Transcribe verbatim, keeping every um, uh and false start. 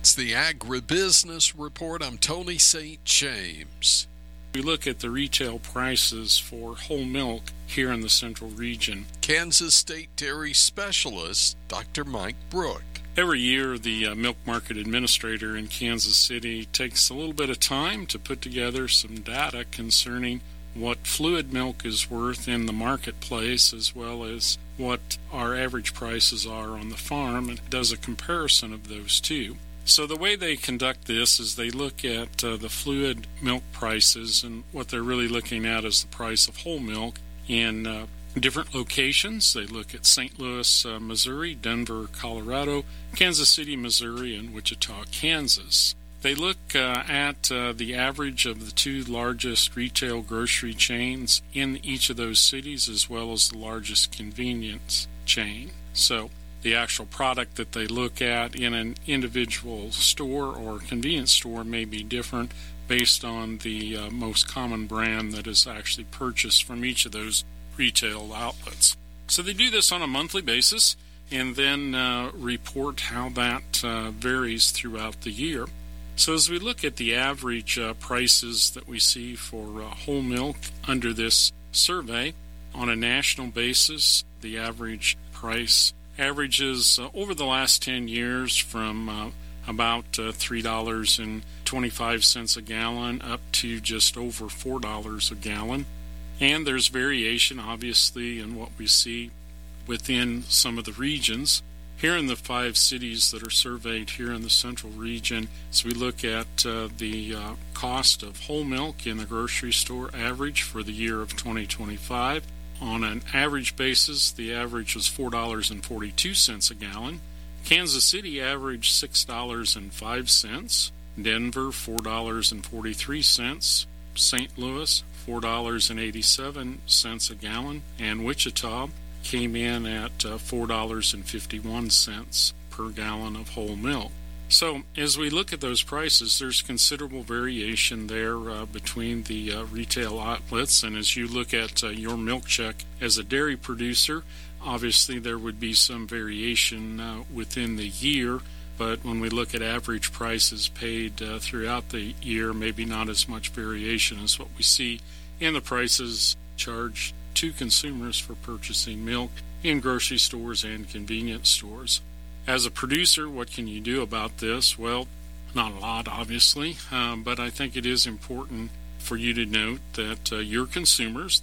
It's the Agribusiness Report. I'm Tony Saint James. We look at the retail prices for whole milk here in the Central Region. Kansas State Dairy Specialist, Doctor Mike Brook. Every year, the uh, Milk Market Administrator in Kansas City takes a little bit of time to put together some data concerning what fluid milk is worth in the marketplace, as well as what our average prices are on the farm, and does a comparison of those two. So the way they conduct this is they look at uh, the fluid milk prices, and what they're really looking at is the price of whole milk in uh, different locations. They look at Saint Louis, uh, Missouri, Denver, Colorado, Kansas City, Missouri, and Wichita, Kansas. They look uh, at uh, the average of the two largest retail grocery chains in each of those cities, as well as the largest convenience chain. So the actual product that they look at in an individual store or convenience store may be different based on the uh, most common brand that is actually purchased from each of those retail outlets. So they do this on a monthly basis and then uh, report how that uh, varies throughout the year. So as we look at the average uh, prices that we see for uh, whole milk under this survey, on a national basis, the average price averages uh, over the last ten years from uh, about uh, three dollars and twenty-five cents a gallon up to just over four dollars a gallon. And there's variation, obviously, in what we see within some of the regions. Here in the five cities that are surveyed here in the Central Region, as we look at uh, the uh, cost of whole milk in the grocery store average for the year of twenty twenty-five, on an average basis, the average was four dollars and forty-two cents a gallon. Kansas City averaged six dollars and five cents. Denver, four dollars and forty-three cents. Saint Louis, four dollars and eighty-seven cents a gallon. And Wichita came in at uh, four dollars and fifty-one cents per gallon of whole milk. So as we look at those prices, there's considerable variation there uh, between the uh, retail outlets. And as you look at uh, your milk check as a dairy producer, obviously there would be some variation uh, within the year. But when we look at average prices paid uh, throughout the year, maybe not as much variation as what we see in the prices charged to consumers for purchasing milk in grocery stores and convenience stores. As a producer, what can you do about this? Well, not a lot, obviously, um, but I think it is important for you to note that uh, your consumers,